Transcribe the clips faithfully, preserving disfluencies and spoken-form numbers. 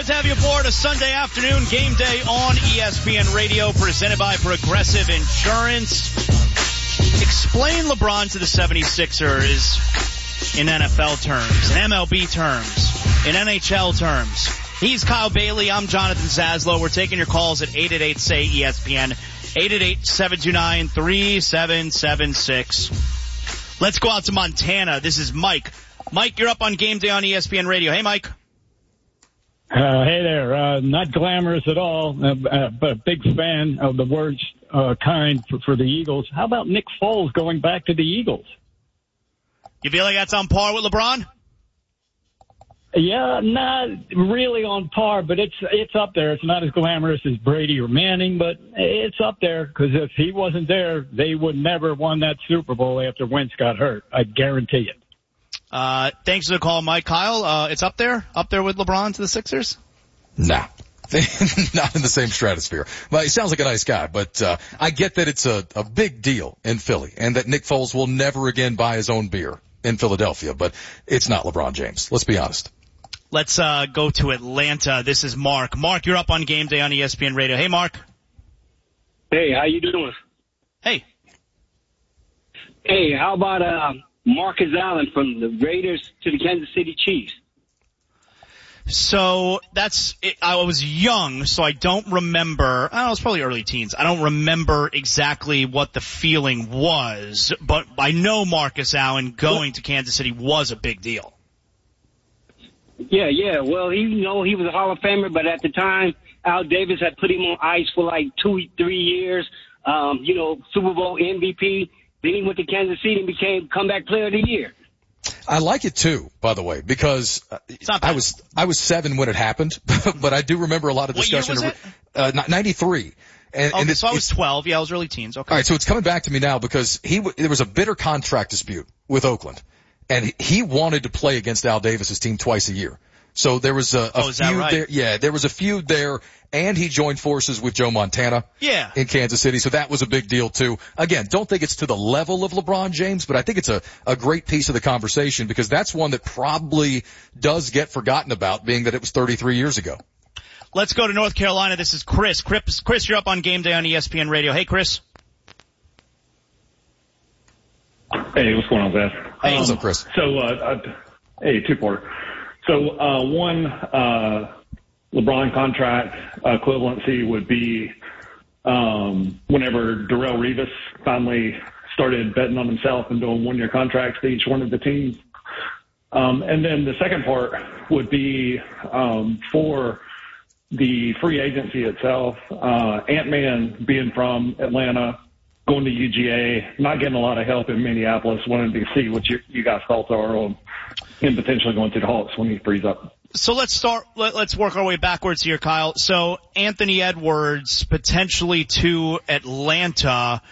Good to have you aboard a Sunday afternoon game day on E S P N Radio, presented by Progressive Insurance. Explain LeBron to the seventy-sixers in N F L terms, in M L B terms, in N H L terms. He's Kyle Bailey. I'm Jonathan Zaslow. We're taking your calls at eight eight eight, S A Y, E S P N, eight eight eight, seven two nine, three seven seven six. Let's go out to Montana. This is Mike. Mike, you're up on game day on E S P N Radio. Hey, Mike. Uh, hey there. Uh, not glamorous at all, uh, uh, but a big fan of the words uh, kind for, for the Eagles. How about Nick Foles going back to the Eagles? You feel like that's on par with LeBron? Yeah, not really on par, but it's it's up there. It's not as glamorous as Brady or Manning, but it's up there because if he wasn't there, they would never have won that Super Bowl after Wentz got hurt. I guarantee it. Uh, thanks for the call, Mike. Kyle, uh, it's up there? Up there with LeBron to the Sixers? Nah. Not in the same stratosphere. Well, he sounds like a nice guy, but uh, I get that it's a, a big deal in Philly and that Nick Foles will never again buy his own beer in Philadelphia, but it's not LeBron James. Let's be honest. Let's uh, go to Atlanta. This is Mark. Mark, you're up on game day on E S P N Radio. Hey, Mark. Hey, how you doing? Hey. Hey, how about uh, Marcus Allen from the Raiders to the Kansas City Chiefs? So that's it. I was young, so I don't remember. I don't know, it was probably early teens. I don't remember exactly what the feeling was, but I know Marcus Allen going to Kansas City was a big deal. Yeah, yeah. Well, he, you know, he was a Hall of Famer, but at the time, Al Davis had put him on ice for like two, three years. Um, you know, Super Bowl M V P. Then he went to Kansas City and became comeback player of the year. I like it too, by the way, because I was I was seven when it happened, but I do remember a lot of discussion. What year was it? Uh, ninety-three. And, okay, and it's, so I was twelve. Yeah, I was early teens. Okay. All right, so it's coming back to me now because he w- there was a bitter contract dispute with Oakland, and he wanted to play against Al Davis's team twice a year. So there was a, a oh, is that feud right? there. Yeah, there was a feud there, and he joined forces with Joe Montana. Yeah. In Kansas City, so that was a big deal too. Again, don't think it's to the level of LeBron James, but I think it's a, a great piece of the conversation because that's one that probably does get forgotten about, being that it was thirty-three years ago. Let's go to North Carolina. This is Chris. Chris, Chris, you're up on game day on E S P N Radio. Hey, Chris. Hey, what's going on, Zach? Hey, um, what's up, Chris? So, uh, uh hey, two-parter. So, uh, one, uh, LeBron contract equivalency would be, um, whenever Darrelle Revis finally started betting on himself and doing one-year contracts to each one of the teams. Um, and then the second part would be, um, for the free agency itself, uh, Ant-Man being from Atlanta, going to U G A, not getting a lot of help in Minneapolis, wanted to see what you, you guys' thoughts are on him potentially going to the Hawks when he frees up. So let's start, let, let's work our way backwards here, Kyle. So Anthony Edwards potentially to Atlanta.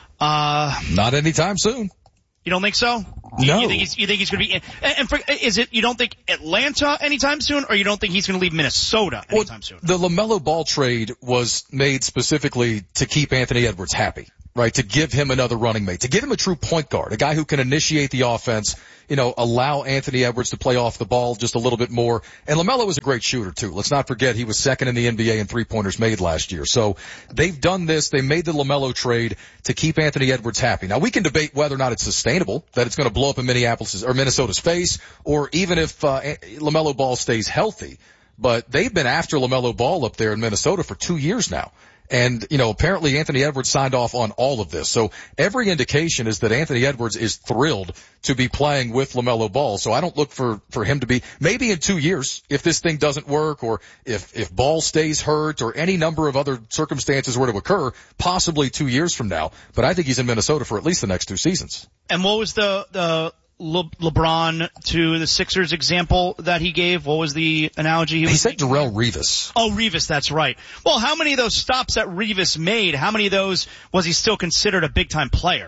Uh, Not anytime soon. You don't think so? No. You, you think he's, you think he's going to be, in, and, and for, is it, you don't think Atlanta anytime soon, or you don't think he's going to leave Minnesota anytime well, soon? The LaMelo Ball trade was made specifically to keep Anthony Edwards happy, right? To give him another running mate, to give him a true point guard, a guy who can initiate the offense, you know, allow Anthony Edwards to play off the ball just a little bit more. And LaMelo was a great shooter too. Let's not forget he was second in the N B A in three-pointers made last year. So they've done this. They made the LaMelo trade to keep Anthony Edwards happy. Now we can debate whether or not it's sustainable, that it's going to blow up in Minneapolis or Minnesota's face, or even if uh, LaMelo Ball stays healthy. But they've been after LaMelo Ball up there in Minnesota for two years now. And, you know, apparently Anthony Edwards signed off on all of this. So every indication is that Anthony Edwards is thrilled to be playing with LaMelo Ball. So I don't look for, for him to be, maybe in two years, if this thing doesn't work, or if, if Ball stays hurt, or any number of other circumstances were to occur, possibly two years from now. But I think he's in Minnesota for at least the next two seasons. And what was the, the, Le- LeBron to the Sixers example that he gave? What was the analogy he was He said making? Darrelle Revis. Oh, Revis, that's right. Well, how many of those stops that Revis made, how many of those was he still considered a big-time player?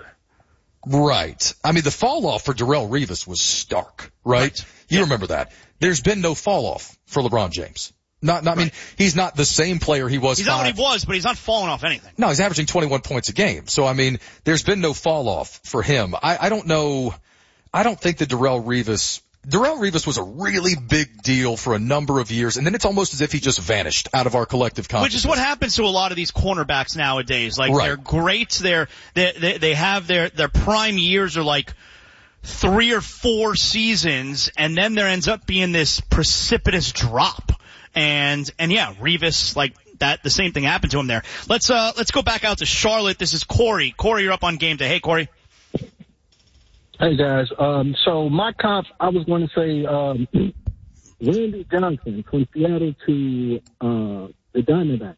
Right. I mean, the fall off for Darrelle Revis was stark, right? right. You yeah. remember that. There's been no fall off for LeBron James. Not, not, I mean, he's not the same player he was. He's five. not what he was, but he's not falling off anything. No, he's averaging twenty-one points a game. So, I mean, there's been no fall off for him. I, I don't know. I don't think that Darrelle Revis Darrelle Revis was a really big deal for a number of years, and then it's almost as if he just vanished out of our collective consciousness. Which is what happens to a lot of these cornerbacks nowadays. Like, right. they're great. They're, they, they, they have their, their prime years are like three or four seasons, and then there ends up being this precipitous drop. And, and yeah, Revis, like, that, the same thing happened to him there. Let's, uh, let's go back out to Charlotte. This is Corey. Corey, you're up on game day. Hey, Corey. Hey, guys. Um, so my comp, I was going to say um, Randy Johnson from Seattle to uh, the Diamondbacks.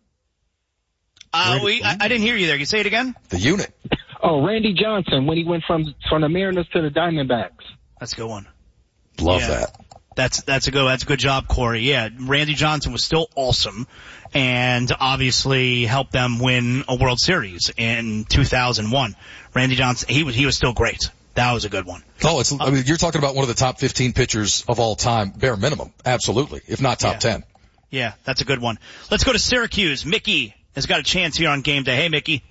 Uh, we, I, I didn't hear you there. Can you say it again? The unit. Oh, Randy Johnson when he went from from the Mariners to the Diamondbacks. That's a good one. Love Yeah. that. That's that's a good that's a good job, Corey. Yeah, Randy Johnson was still awesome, and obviously helped them win a World Series in two thousand one. Randy Johnson, he was he was still great. That was a good one. Oh, it's, I mean, you're talking about one of the top fifteen pitchers of all time, bare minimum. Absolutely. If not top yeah. ten. Yeah, that's a good one. Let's go to Syracuse. Mickey has got a chance here on game day. Hey, Mickey.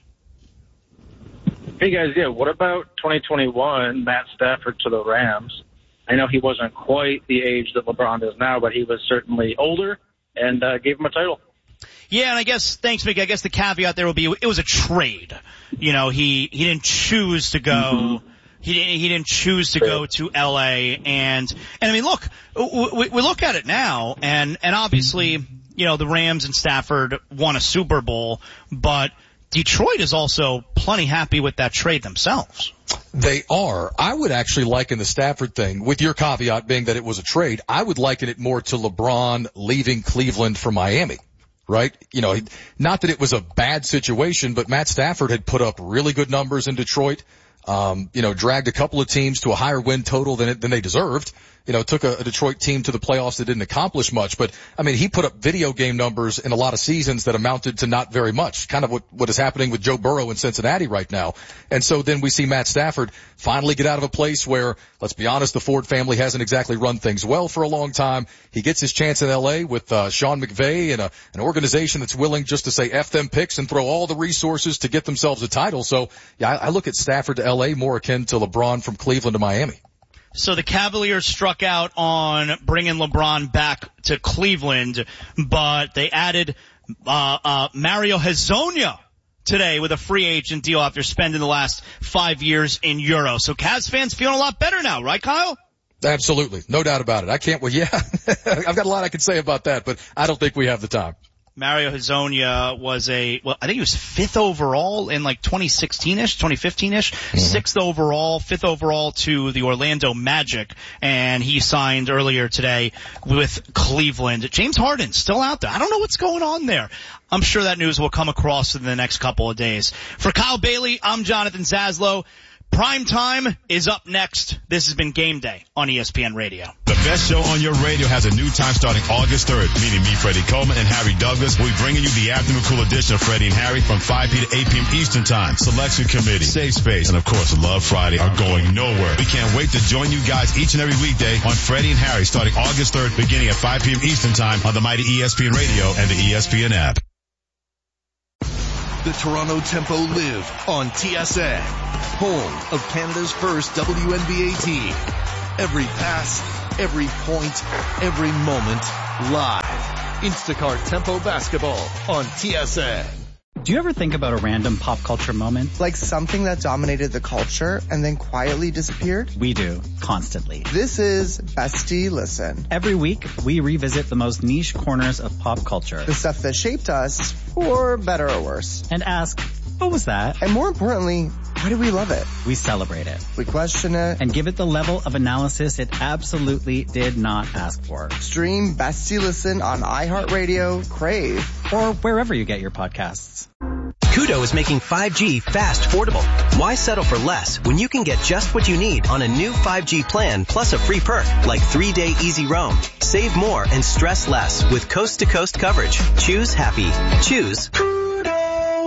Hey, guys. Yeah, what about twenty twenty-one, Matt Stafford to the Rams? I know he wasn't quite the age that LeBron is now, but he was certainly older and uh, gave him a title. Yeah, and I guess, thanks, Mickey. I guess the caveat there will be it was a trade. You know, he, he didn't choose to go. Mm-hmm. He didn't, he didn't choose to go to L A, and, and I mean, look, we, we look at it now, and, and obviously, you know, the Rams and Stafford won a Super Bowl, but Detroit is also plenty happy with that trade themselves. They are. I would actually liken the Stafford thing, with your caveat being that it was a trade, I would liken it more to LeBron leaving Cleveland for Miami. Right? You know, not that it was a bad situation, but Matt Stafford had put up really good numbers in Detroit. Um, you know, dragged a couple of teams to a higher win total than it, than they deserved. You know, took a, a Detroit team to the playoffs that didn't accomplish much. But, I mean, he put up video game numbers in a lot of seasons that amounted to not very much. Kind of what, what is happening with Joe Burrow in Cincinnati right now. And so then we see Matt Stafford finally get out of a place where, let's be honest, the Ford family hasn't exactly run things well for a long time. He gets his chance in L A with uh, Sean McVay and a, an organization that's willing just to say F them picks and throw all the resources to get themselves a title. So, yeah, I, I look at Stafford to L A more akin to LeBron from Cleveland to Miami. So the Cavaliers struck out on bringing LeBron back to Cleveland, but they added uh, uh Mario Hezonja today with a free agent deal after spending the last five years in Euro. So Cavs fans feeling a lot better now, right, Kyle? Absolutely. No doubt about it. I can't, well, yeah, I've got a lot I can say about that, but I don't think we have the time. Mario Hezonja was a, well, I think he was fifth overall in like twenty sixteen-ish, twenty fifteen-ish, mm-hmm. sixth overall, fifth overall to the Orlando Magic, and he signed earlier today with Cleveland. James Harden still out there. I don't know what's going on there. I'm sure that news will come across in the next couple of days. For Kyle Bailey, I'm Jonathan Zaslow. Prime time is up next. This has been Game Day on E S P N Radio. The best show on your radio has a new time starting August third. Meaning me, Freddie Coleman, and Harry Douglas. We'll be bringing you the afternoon cool edition of Freddie and Harry from five p.m. to eight p.m. Eastern Time. Selection Committee, Safe Space, and of course Love Friday are going nowhere. We can't wait to join you guys each and every weekday on Freddie and Harry starting August third, beginning at five p.m. Eastern Time on the mighty E S P N Radio and the E S P N app. The Toronto Tempo live on T S N, home of Canada's first W N B A team. Every pass, every point, every moment, live. Instacart Tempo Basketball on T S N. Do you ever think about a random pop culture moment? Like something that dominated the culture and then quietly disappeared? We do, constantly. This is Bestie Listen. Every week, we revisit the most niche corners of pop culture. The stuff that shaped us, for better or worse. And ask, what was that? And more importantly, why do we love it? We celebrate it. We question it. And give it the level of analysis it absolutely did not ask for. Stream Bestie Listen on iHeartRadio, Crave, or wherever you get your podcasts. Kudo is making five G fast affordable. Why settle for less when you can get just what you need on a new five G plan plus a free perk like three-day easy roam. Save more and stress less with coast-to-coast coverage. Choose happy. Choose Kudo.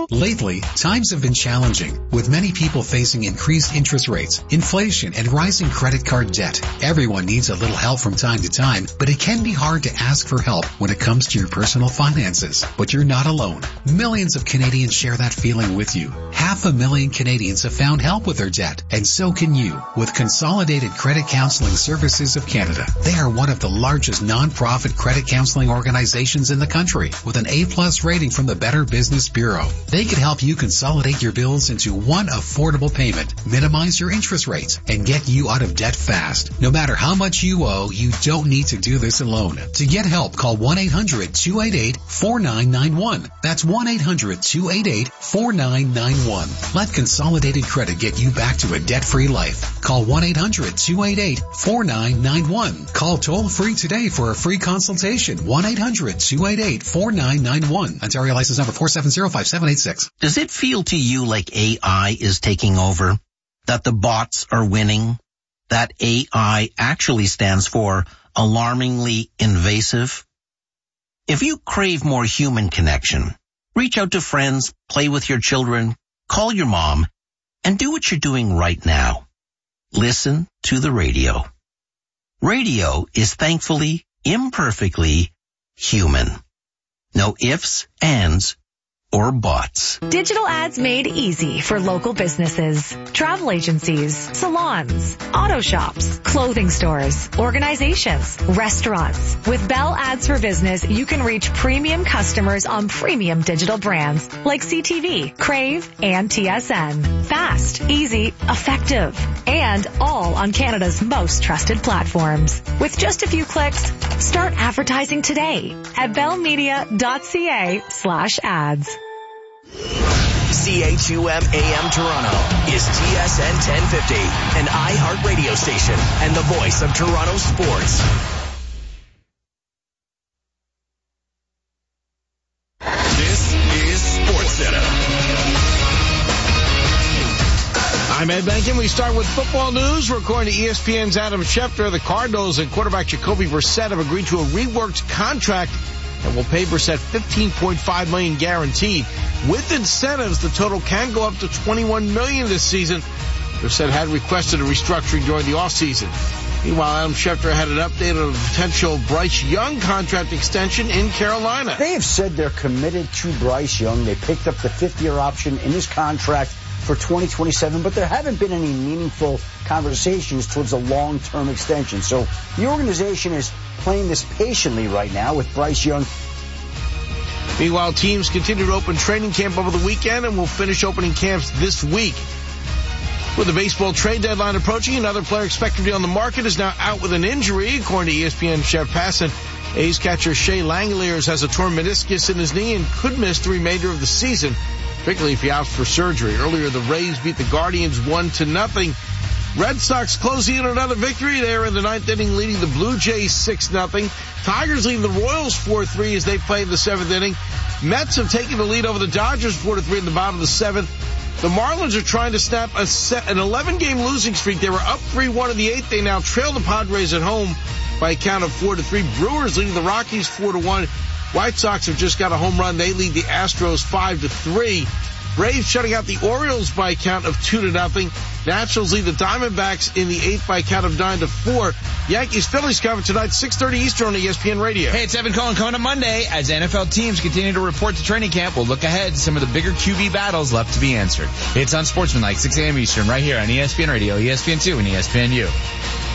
Lately, times have been challenging, with many people facing increased interest rates, inflation, and rising credit card debt. Everyone needs a little help from time to time, but it can be hard to ask for help when it comes to your personal finances. But you're not alone. Millions of Canadians share that feeling with you. Half a million Canadians have found help with their debt, and so can you with Consolidated Credit Counseling Services of Canada. They are one of the largest non-profit credit counseling organizations in the country with an A-plus rating from the Better Business Bureau. They can help you consolidate your bills into one affordable payment, minimize your interest rates, and get you out of debt fast. No matter how much you owe, you don't need to do this alone. To get help, call one eight hundred two eight eight four nine nine one. That's one eight hundred two eight eight four nine nine one. Let Consolidated Credit get you back to a debt-free life. Call one eight hundred two eight eight four nine nine one. Call toll-free today for a free consultation. one eight hundred two eight eight four nine nine one. Ontario license number four seven zero five seven eight six. Does it feel to you like A I is taking over? That the bots are winning? That A I actually stands for alarmingly invasive? If you crave more human connection, reach out to friends, play with your children, call your mom, and do what you're doing right now. Listen to the radio. Radio is thankfully, imperfectly human. No ifs, ands, or bots. Digital ads made easy for local businesses, travel agencies, salons, auto shops, clothing stores, organizations, restaurants. With Bell Ads for Business, you can reach premium customers on premium digital brands like C T V, Crave, and T S N. Fast, easy, effective, and all on Canada's most trusted platforms. With just a few clicks, start advertising today at bellmedia.ca slash ads. C H U M A M Toronto is T S N ten fifty, an iHeart radio station and the voice of Toronto sports. This is SportsCenter. I'm Ed Benkin. We start with football news. We're according to E S P N's Adam Schefter. The Cardinals and quarterback Jacoby Brissett have agreed to a reworked contract that will pay Brissett fifteen point five million dollars guaranteed. With incentives, the total can go up to twenty-one million dollars this season. Brissett had requested a restructuring during the offseason. Meanwhile, Adam Schefter had an update on a potential Bryce Young contract extension in Carolina. They have said they're committed to Bryce Young. They picked up the fifth-year option in his contract for twenty twenty-seven, but there haven't been any meaningful conversations towards a long-term extension. So the organization is playing this patiently right now with Bryce Young. Meanwhile, teams continue to open training camp over the weekend and will finish opening camps this week. With the baseball trade deadline approaching, another player expected to be on the market is now out with an injury. According to E S P N Chef Passan, A's catcher Shea Langeliers has a torn meniscus in his knee and could miss the remainder of the season, particularly if he opts for surgery. Earlier, the Rays beat the Guardians one to nothing. Red Sox closing in another victory. They are in the ninth inning, leading the Blue Jays six nothing. Tigers leading the Royals four three as they play in the seventh inning. Mets have taken the lead over the Dodgers four to three in the bottom of the seventh. The Marlins are trying to snap a set, an eleven-game losing streak. They were up three one in the eighth. They now trail the Padres at home by a count of four to three. Brewers leading the Rockies four to one. White Sox have just got a home run. They lead the Astros five to three. Braves shutting out the Orioles by a count of two to nothing. Nationals lead the Diamondbacks in the eighth by a count of nine to four. Yankees Phillies cover tonight six thirty Eastern on E S P N Radio. Hey, it's Evan Cohen coming up Monday. As N F L teams continue to report to training camp, we'll look ahead to some of the bigger Q B battles left to be answered. It's on Sportsmanlike, six a.m. Eastern, right here on E S P N Radio, E S P N two, and E S P N U.